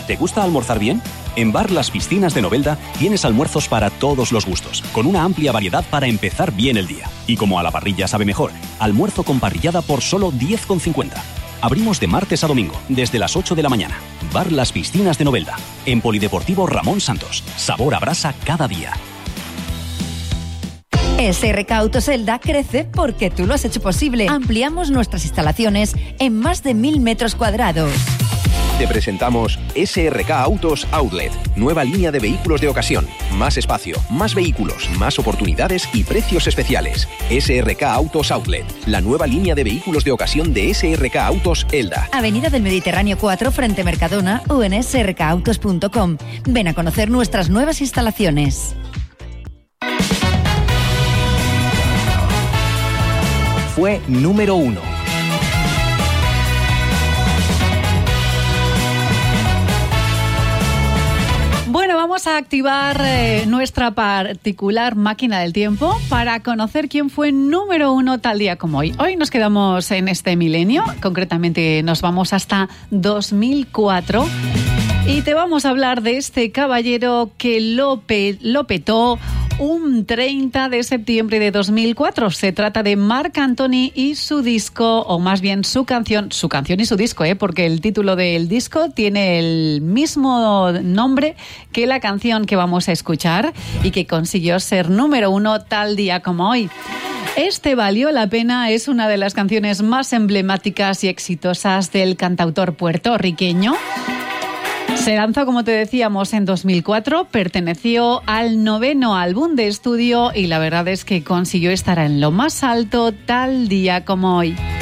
¿Te gusta almorzar bien? En Bar Las Piscinas de Novelda tienes almuerzos para todos los gustos, con una amplia variedad para empezar bien el día. Y como a la parrilla sabe mejor, almuerzo con parrillada por solo 10,50. Abrimos de martes a domingo, desde las 8 de la mañana. Bar Las Piscinas de Novelda, en Polideportivo Ramón Santos. Sabor a brasa cada día. SRK Autos Elda crece porque tú lo has hecho posible. Ampliamos nuestras instalaciones en más de 1.000 metros cuadrados. Te presentamos SRK Autos Outlet, nueva línea de vehículos de ocasión. Más espacio, más vehículos, más oportunidades y precios especiales. SRK Autos Outlet, la nueva línea de vehículos de ocasión de SRK Autos Elda. Avenida del Mediterráneo 4 frente Mercadona o en srkautos.com. Ven a conocer nuestras nuevas instalaciones. Fue número 1. Bueno, vamos a activar nuestra particular máquina del tiempo para conocer quién fue número 1 tal día como hoy. Hoy nos quedamos en este milenio, concretamente nos vamos hasta 2004 y te vamos a hablar de este caballero que lo petó un 30 de septiembre de 2004. Se trata de Marc Anthony y su disco, o más bien su canción y su disco, porque el título del disco tiene el mismo nombre que la canción que vamos a escuchar y que consiguió ser número 1 tal día como hoy. Este Valió la Pena es una de las canciones más emblemáticas y exitosas del cantautor puertorriqueño. Se lanzó, como te decíamos, en 2004, perteneció al 9º álbum de estudio y la verdad es que consiguió estar en lo más alto tal día como hoy.